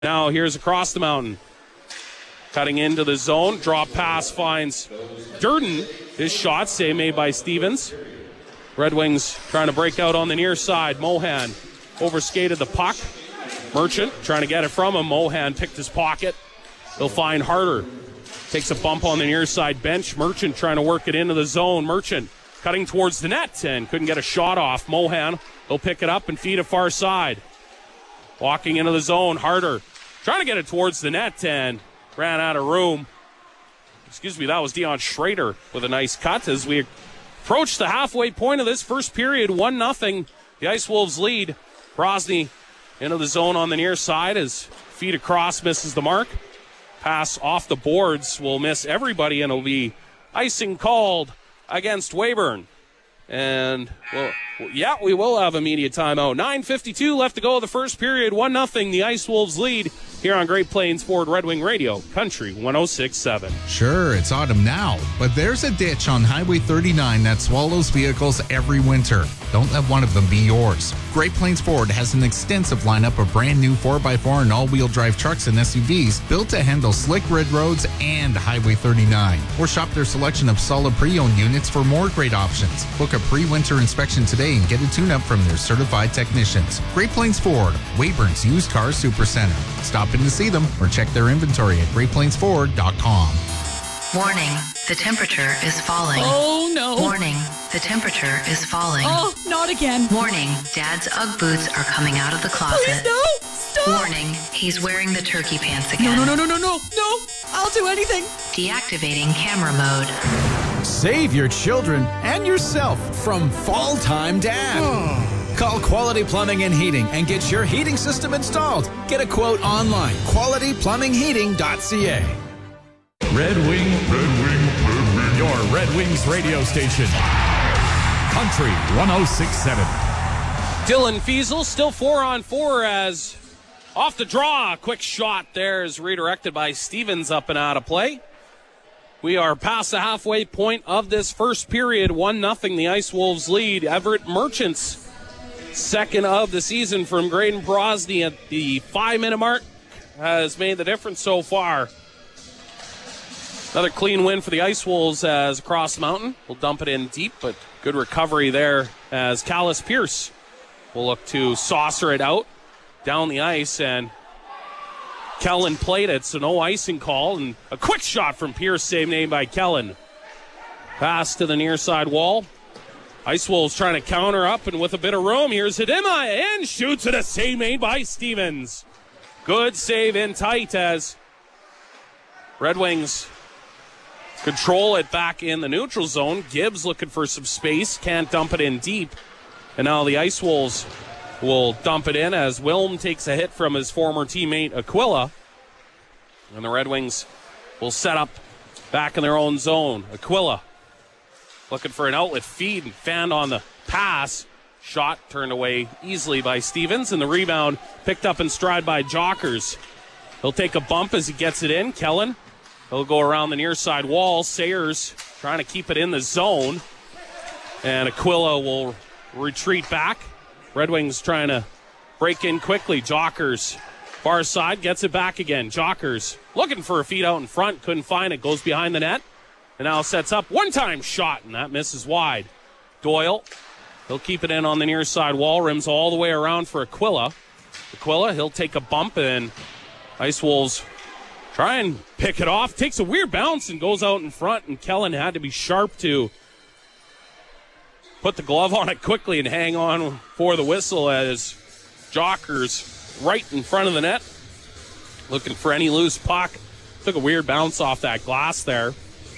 Now here's across the mountain. Cutting into the zone. Drop pass finds Durden. His shot, save made by Stevens. Red Wings trying to break out on the near side. Mohan overskated the puck. Merchant trying to get it from him. Mohan picked his pocket. He'll find Harder. Takes a bump on the near side bench. Merchant trying to work it into the zone. Merchant cutting towards the net and couldn't get a shot off. Mohan will pick it up and feed it far side. Walking into the zone. Harder trying to get it towards the net and ran out of room. That was Dion Schrader with a nice cut as we approach the halfway point of this first period. 1-0. The Ice Wolves lead. Brosny into the zone on the near side as feed across misses the mark. Pass off the boards will miss everybody, and it'll be icing called against Weyburn. And, we will have immediate timeout. 9:52 left to go of the first period. 1-0. The Ice Wolves lead here on Great Plains Ford Red Wing Radio, Country 106.7. Sure, it's autumn now, but there's a ditch on Highway 39 that swallows vehicles every winter. Don't let one of them be yours. Great Plains Ford has an extensive lineup of brand new 4x4 and all-wheel drive trucks and SUVs built to handle slick red roads and Highway 39. Or shop their selection of solid pre-owned units for more great options. Book a pre-winter inspection today and get a tune-up from their certified technicians. Great Plains Ford, Weyburn's Used Car Supercenter. Stop in to see them or check their inventory at greatplainsford.com. Warning, the temperature is falling. Oh, no. Warning, the temperature is falling. Oh, not again. Warning, Dad's Ugg boots are coming out of the closet. Please, no. Stop. Warning, he's wearing the turkey pants again. No. I'll do anything. Deactivating camera mode. Save your children and yourself from Fall Time Dad. Call Quality Plumbing and Heating and get your heating system installed. Get a quote online. QualityPlumbingHeating.ca. Red Wing. Your Red Wings radio station. Country 106.7. Dylan Fiesel still 4-on-4 as off the draw. A quick shot there is redirected by Stevens up and out of play. We are past the halfway point of this first period. 1-0 the Ice Wolves lead. Everett Merchants, second of the season from Graydon Brosny at the 5-minute mark, has made the difference so far. Another clean win for the Ice Wolves as across the mountain. We'll dump it in deep, but good recovery there as Callis Pierce will look to saucer it out down the ice, and Kellen played it, so no icing call, and a quick shot from Pierce, save made by Kellen. Pass to the near side wall. Ice Wolves trying to counter up, and with a bit of room, here's Hidema, and shoots it, a save made by Stevens. Good save in tight as Red Wings control it back in the neutral zone. Gibbs looking for some space, can't dump it in deep. And now the Ice Wolves will dump it in as Wilm takes a hit from his former teammate Aquila. And the Red Wings will set up back in their own zone. Aquila looking for an outlet feed and fanned on the pass. Shot turned away easily by Stevens, and the rebound picked up in stride by Jockers. He'll take a bump as he gets it in. Kellen, he'll go around the near side wall. Sayers trying to keep it in the zone. And Aquila will retreat back. Red Wings trying to break in quickly. Jockers, far side, gets it back again. Jockers looking for a feed out in front. Couldn't find it. Goes behind the net. And now sets up. One-time shot, and that misses wide. Doyle, he'll keep it in on the near side wall. Rims all the way around for Aquila. Aquila, he'll take a bump, and Ice Wolves try and pick it off. Takes a weird bounce and goes out in front, and Kellen had to be sharp to put the glove on it quickly and hang on for the whistle as Jockers right in front of the net, looking for any loose puck. Took a weird bounce off that glass there.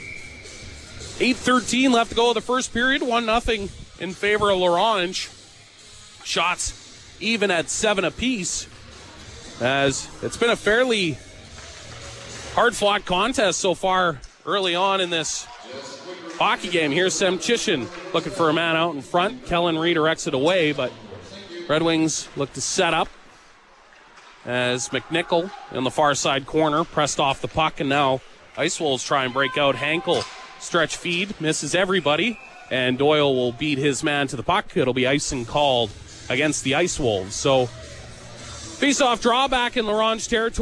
8:13 left to go of the first period. 1-0 in favor of L'Orange. Shots even at 7 apiece, as it's been a fairly hard-fought contest so far early on in this hockey game. Here's Semchishin looking for a man out in front. Kellen redirects it away, but Red Wings look to set up as McNichol in the far side corner pressed off the puck, and now Ice Wolves try and break out. Hankel stretch feed, misses everybody, and Doyle will beat his man to the puck. It'll be icing called against the Ice Wolves. So Face-off draw back in Laurent's territory.